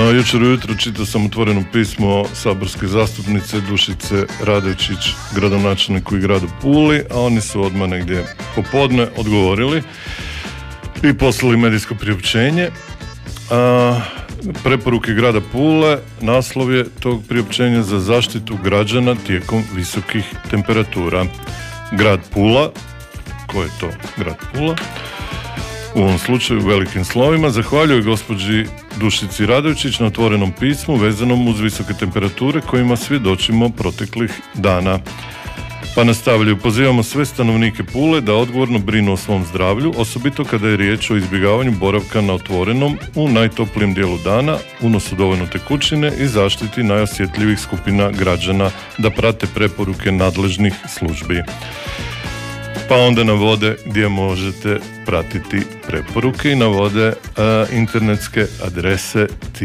Jučer ujutro čitao sam otvoreno pismo saborske zastupnice Dušice Radojčić, gradonačelniku i gradu Puli, a oni su odmah negdje popodne odgovorili i poslali medijsko priopćenje. Preporuke grada Pule, naslov je tog priopćenja: za zaštitu građana tijekom visokih temperatura. Grad Pula, ko je to grad Pula? U ovom slučaju velikim slovima zahvaljuju gospođi Dušici Radojčić na otvorenom pismu vezanom uz visoke temperature kojima svjedočimo proteklih dana. Pa nastavljaju: pozivamo sve stanovnike Pule da odgovorno brinu o svom zdravlju, osobito kada je riječ o izbjegavanju boravka na otvorenom u najtoplijem dijelu dana, unosu dovoljno tekućine i zaštiti najosjetljivih skupina građana, da prate preporuke nadležnih službi. Pa onda navode gdje možete pratiti preporuke i navode internetske adrese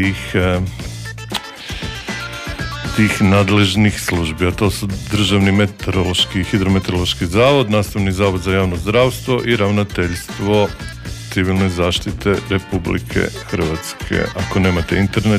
tih nadležnih službi, a to su Državni meteorološki i hidrometeorološki zavod, Nastavni zavod za javno zdravstvo i Ravnateljstvo civilne zaštite Republike Hrvatske. Ako nemate internet,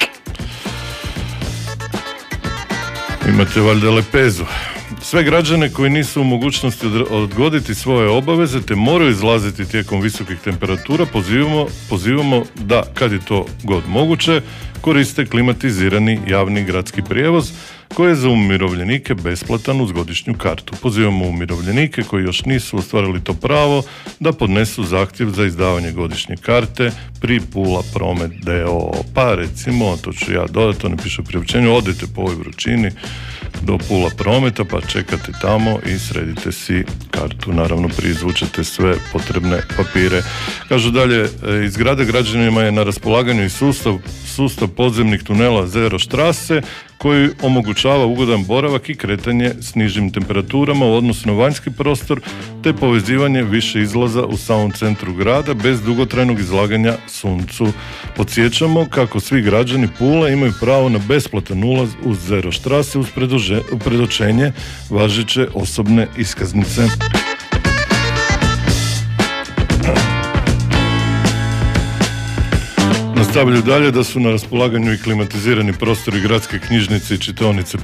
imate valjda lepezu. Sve građane koji nisu u mogućnosti odgoditi svoje obaveze te moraju izlaziti tijekom visokih temperatura pozivamo da, kad je to god moguće, koriste klimatizirani javni gradski prijevoz koji je za umirovljenike besplatan uz godišnju kartu. Pozivamo umirovljenike koji još nisu ostvarili to pravo da podnesu zahtjev za izdavanje godišnje karte pri Pula Promet d.o.o. Pa recimo, to ću ja dodati, ne piše u priopćenju, odete po ovoj vrućini do Pula Prometa pa čekate tamo i sredite si kartu. Naravno, priizvučete sve potrebne papire. Kažu dalje, iz grada građanima je na raspolaganju i sustav podzemnih tunela Zero Strasse koji omogućava ugodan boravak i kretanje s nižim temperaturama u odnosu na vanjski prostor te povezivanje više izlaza u samom centru grada bez dugotrajnog izlaganja suncu. Podsjećamo kako svi građani Pule imaju pravo na besplatan ulaz uz Zero Strasse uz predočenje važeće osobne iskaznice. Nastavljaju dalje da su na raspolaganju i klimatizirani prostori gradske knjižnice i čitaonice